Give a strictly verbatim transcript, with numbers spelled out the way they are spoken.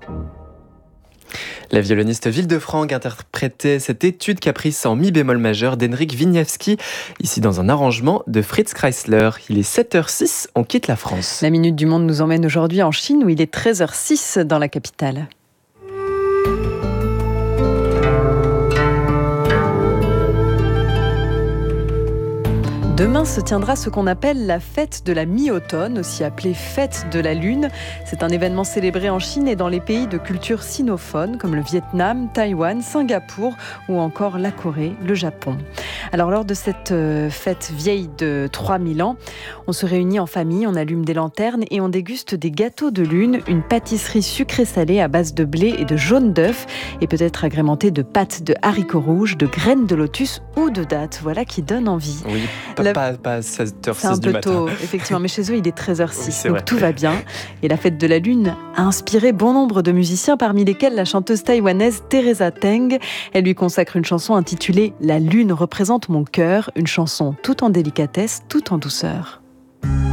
La violoniste Ville-de-Franck interprétait cette étude caprice en mi bémol majeur d'Henryk Wieniawski, ici dans un arrangement de Fritz Kreisler. Il est sept heures six, on quitte la France. La Minute du Monde nous emmène aujourd'hui en Chine où il est treize heures six dans la capitale. Demain se tiendra ce qu'on appelle la fête de la mi-automne, aussi appelée fête de la lune. C'est un événement célébré en Chine et dans les pays de culture sinophone comme le Vietnam, Taïwan, Singapour ou encore la Corée, le Japon. Alors lors de cette fête vieille de trois mille ans, on se réunit en famille, on allume des lanternes et on déguste des gâteaux de lune, une pâtisserie sucrée-salée à base de blé et de jaune d'œuf et peut-être agrémentée de pâtes de haricots rouges, de graines de lotus ou de dattes. Voilà qui donne envie. Oui. La... Pas, pas à sept heures six C'est un du peu matin. tôt, effectivement, mais chez eux il est treize heures six, oui, donc vrai. Tout va bien. Et la fête de la lune a inspiré bon nombre de musiciens, parmi lesquels la chanteuse taïwanaise Teresa Teng. Elle lui consacre une chanson intitulée « La lune représente mon cœur », une chanson tout en délicatesse, tout en douceur.